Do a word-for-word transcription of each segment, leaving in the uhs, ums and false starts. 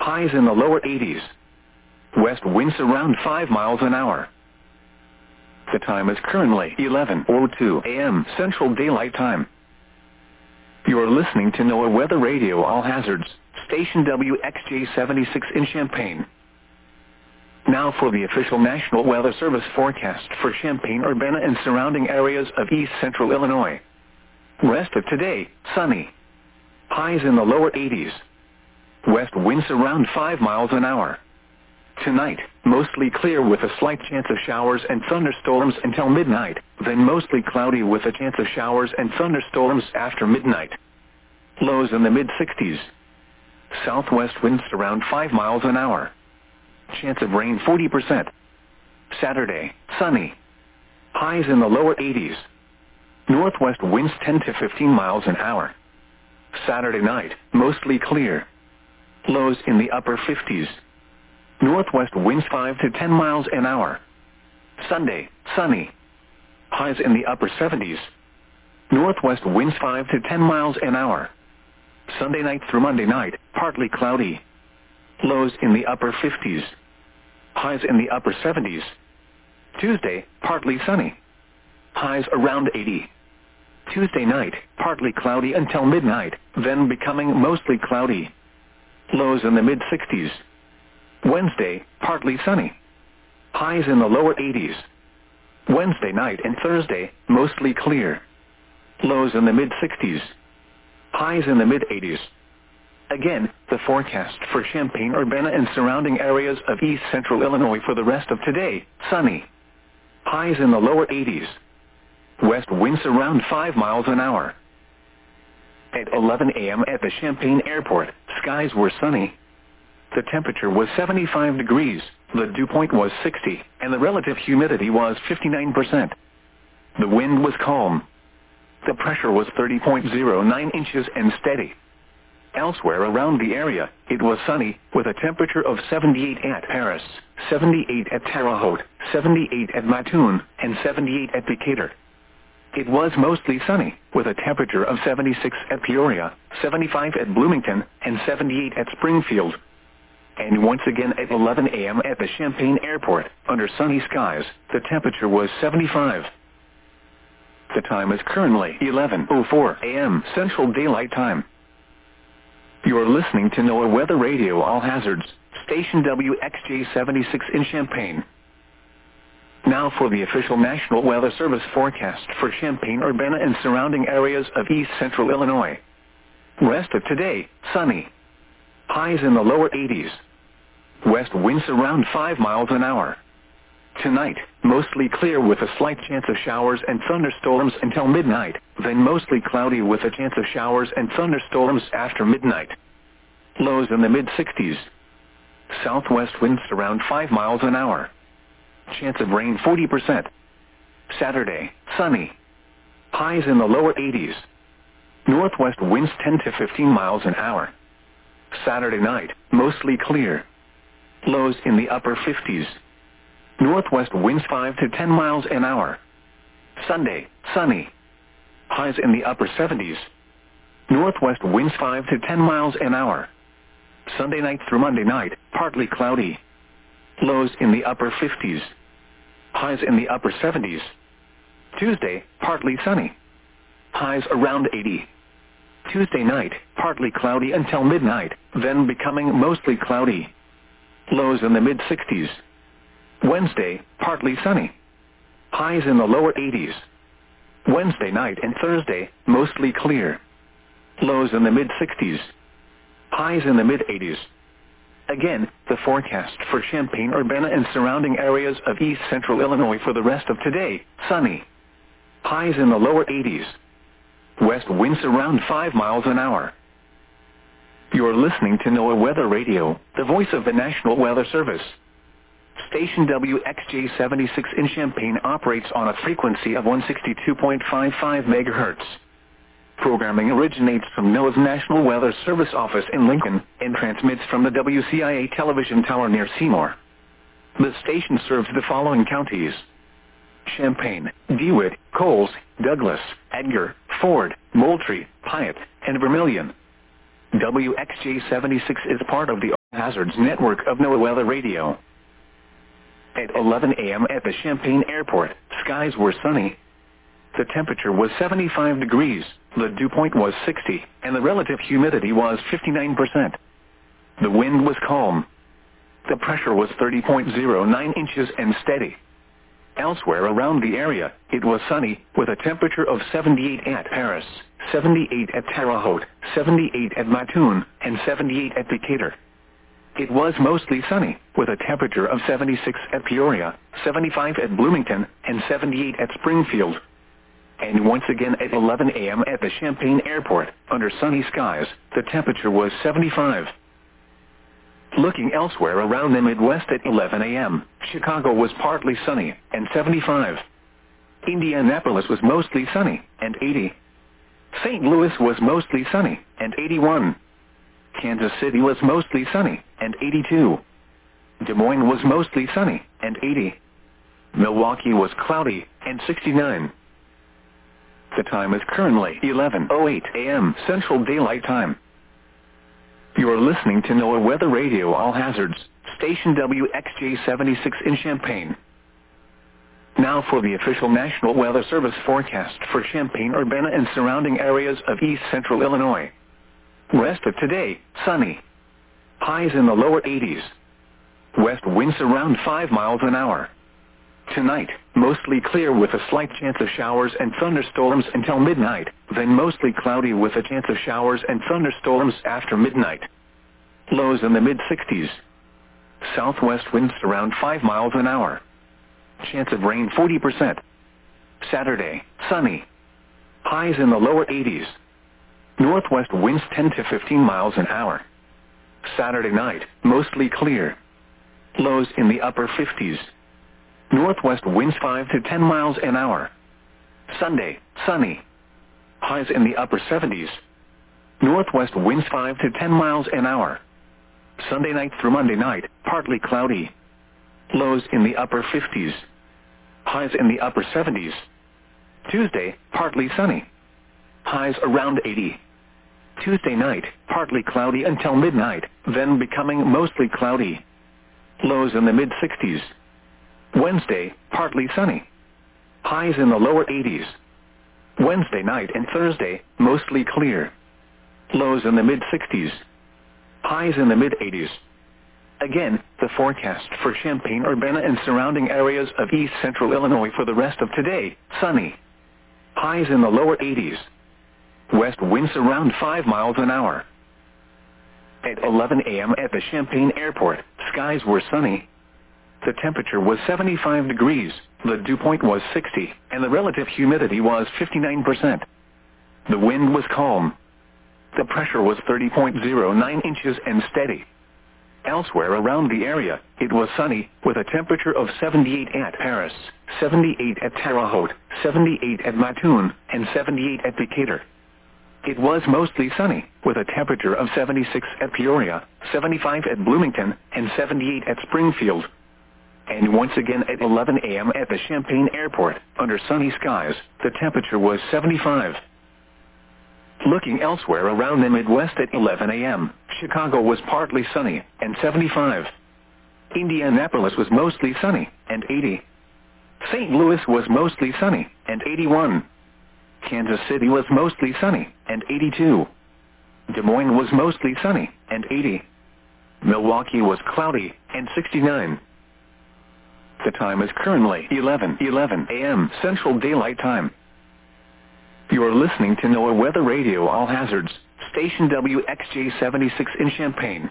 Highs in the lower eighties. West winds around five miles an hour. The time is currently eleven oh two a m Central Daylight Time. You are listening to NOAA Weather Radio All Hazards, station W X J seventy-six in Champaign. Now for the official National Weather Service forecast for Champaign-Urbana and surrounding areas of east central Illinois. Rest of today, sunny. Highs in the lower eighties. West winds around five miles an hour. Tonight, mostly clear with a slight chance of showers and thunderstorms until midnight, then mostly cloudy with a chance of showers and thunderstorms after midnight. Lows in the mid-sixties. Southwest winds around five miles an hour. Chance of rain forty percent. Saturday, sunny. Highs in the lower eighties. Northwest winds ten to fifteen miles an hour. Saturday night, mostly clear. Lows in the upper fifties. Northwest winds five to ten miles an hour. Sunday, sunny. Highs in the upper seventies. Northwest winds five to ten miles an hour. Sunday night through Monday night, partly cloudy. Lows in the upper fifties. Highs in the upper seventies. Tuesday, partly sunny. Highs around eighty. Tuesday night, partly cloudy until midnight, then becoming mostly cloudy. Lows in the mid-sixties. Wednesday, partly sunny. Highs in the lower eighties. Wednesday night and Thursday, mostly clear. Lows in the mid-sixties. Highs in the mid-eighties. Again, the forecast for Champaign-Urbana and surrounding areas of east central Illinois for the rest of today, sunny. Highs in the lower eighties. West winds around five miles an hour. At eleven a m at the Champaign Airport, skies were sunny. The temperature was seventy-five degrees, the dew point was sixty, and the relative humidity was fifty-nine percent. The wind was calm. The pressure was thirty point zero nine inches and steady. Elsewhere around the area, it was sunny, with a temperature of seventy-eight at Paris, seventy-eight at Terre Haute, seventy-eight at Mattoon, and seventy-eight at Decatur. It was mostly sunny, with a temperature of seventy-six at Peoria, seventy-five at Bloomington, and seventy-eight at Springfield. And once again at eleven a m at the Champaign Airport, under sunny skies, the temperature was seventy-five. The time is currently eleven oh four a m Central Daylight Time. You are listening to NOAA Weather Radio All Hazards, station W X J seventy-six in Champaign. Now for the official National Weather Service forecast for Champaign-Urbana and surrounding areas of east central Illinois. Rest of today, sunny. Highs in the lower eighties. West winds around five miles an hour. Tonight, mostly clear with a slight chance of showers and thunderstorms until midnight, then mostly cloudy with a chance of showers and thunderstorms after midnight. Lows in the mid-sixties. Southwest winds around five miles an hour. Chance of rain forty percent. Saturday, sunny. Highs in the lower eighties. Northwest winds ten to fifteen miles an hour. Saturday night, mostly clear. Lows in the upper fifties. Northwest winds five to ten miles an hour. Sunday, sunny. Highs in the upper seventies. Northwest winds five to ten miles an hour. Sunday night through Monday night, partly cloudy. Lows in the upper fifties. Highs in the upper seventies. Tuesday, partly sunny. Highs around eighty. Tuesday night, partly cloudy until midnight, then becoming mostly cloudy. Lows in the mid-sixties. Wednesday, partly sunny. Highs in the lower eighties. Wednesday night and Thursday, mostly clear. Lows in the mid-sixties. Highs in the mid-eighties. Again, the forecast for Champaign-Urbana and surrounding areas of east central Illinois for the rest of today, sunny. Highs in the lower eighties. West winds around five miles an hour. You are listening to NOAA Weather Radio, the voice of the National Weather Service. Station W X J seventy-six in Champaign operates on a frequency of one sixty-two point five five megahertz. Programming originates from NOAA's National Weather Service office in Lincoln and transmits from the W C I A television tower near Seymour. The station serves the following counties: Champaign, DeWitt, Coles, Douglas, Edgar, Ford, Moultrie, Piatt, and Vermilion. W X J seventy-six is part of the Hazards network of NOAA Weather Radio. At eleven a.m. at the Champaign Airport, skies were sunny. The temperature was seventy-five degrees, the dew point was sixty, and the relative humidity was fifty-nine percent. The wind was calm. The pressure was thirty point zero nine inches and steady. Elsewhere around the area, it was sunny, with a temperature of seventy-eight at Paris, seventy-eight at Terre Haute, seventy-eight at Mattoon, and seventy-eight at Decatur. It was mostly sunny, with a temperature of seventy-six at Peoria, seventy-five at Bloomington, and seventy-eight at Springfield. And once again at eleven a.m. at the Champaign Airport, under sunny skies, the temperature was seventy-five. Looking elsewhere around the Midwest at eleven a.m., Chicago was partly sunny, and seventy-five. Indianapolis was mostly sunny, and eighty. Saint Louis was mostly sunny, and eighty-one. Kansas City was mostly sunny, and eighty-two. Des Moines was mostly sunny, and eighty. Milwaukee was cloudy, and sixty-nine. The time is currently eleven oh eight a.m. Central Daylight Time. You are listening to NOAA Weather Radio All Hazards, station W X J seventy-six in Champaign. Now for the official National Weather Service forecast for Champaign-Urbana and surrounding areas of east central Illinois. Rest of today, sunny. Highs in the lower eighties. West winds around five miles an hour. Tonight, mostly clear with a slight chance of showers and thunderstorms until midnight, then mostly cloudy with a chance of showers and thunderstorms after midnight. Lows in the mid-sixties. Southwest winds around five miles an hour. Chance of rain forty percent. Saturday, sunny. Highs in the lower eighties. Northwest winds ten to fifteen miles an hour. Saturday night, mostly clear. Lows in the upper fifties. Northwest winds five to ten miles an hour. Sunday, sunny. Highs in the upper seventies. Northwest winds five to ten miles an hour. Sunday night through Monday night, partly cloudy. Lows in the upper fifties. Highs in the upper seventies. Tuesday, partly sunny. Highs around eighty. Tuesday night, partly cloudy until midnight, then becoming mostly cloudy. Lows in the mid-sixties. Wednesday, partly sunny. Highs in the lower eighties. Wednesday night and Thursday, mostly clear. Lows in the mid-sixties. Highs in the mid-eighties. Again, the forecast for Champaign-Urbana and surrounding areas of east central Illinois for the rest of today, sunny. Highs in the lower eighties. West winds around five miles an hour. At eleven a.m. at the Champaign Airport, skies were sunny. The temperature was seventy-five degrees, the dew point was sixty, and the relative humidity was fifty-nine percent. The wind was calm. The pressure was thirty point zero nine inches and steady. Elsewhere around the area, it was sunny, with a temperature of seventy-eight at Paris, seventy-eight at Terre Haute, seventy-eight at Mattoon, and seventy-eight at Decatur. It was mostly sunny, with a temperature of seventy-six at Peoria, seventy-five at Bloomington, and seventy-eight at Springfield. And once again at eleven a.m. at the Champaign Airport, under sunny skies, the temperature was seventy-five. Looking elsewhere around the Midwest at eleven a.m., Chicago was partly sunny, and seventy-five. Indianapolis was mostly sunny, and eighty. Saint Louis was mostly sunny, and eighty-one. Kansas City was mostly sunny, and eighty-two. Des Moines was mostly sunny, and eighty. Milwaukee was cloudy, and sixty-nine. The time is currently eleven eleven a.m. Central Daylight Time. You are listening to NOAA Weather Radio All Hazards, station W X J seventy-six in Champaign.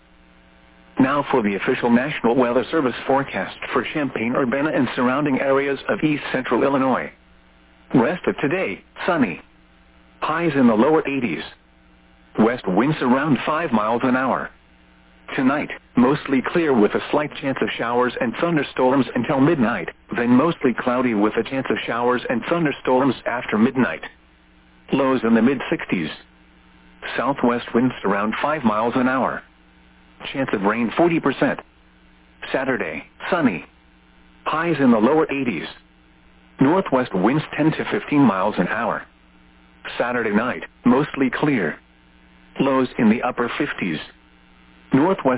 Now for the official National Weather Service forecast for Champaign-Urbana and surrounding areas of east central Illinois. Rest of today, sunny. Highs in the lower eighties. West winds around five miles an hour. Tonight, mostly clear with a slight chance of showers and thunderstorms until midnight, then mostly cloudy with a chance of showers and thunderstorms after midnight. Lows in the mid-sixties. Southwest winds around five miles an hour. Chance of rain forty percent. Saturday, sunny. Highs in the lower eighties. Northwest winds ten to fifteen miles an hour. Saturday night, mostly clear. Lows in the upper fifties. Northwest